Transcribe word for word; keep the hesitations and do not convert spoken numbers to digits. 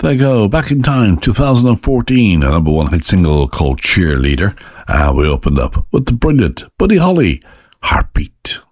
Clego, Back in Time, two thousand fourteen, a number one hit single called Cheerleader. Uh, we opened up with the brilliant Buddy Holly, Heartbeat.